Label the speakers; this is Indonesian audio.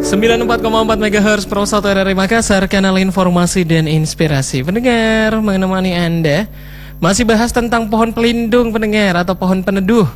Speaker 1: 94,4 MHz Pro 1 RRI Makassar, kanal informasi dan inspirasi. Pendengar, menemani Anda masih bahas tentang pohon pelindung pendengar atau pohon peneduh.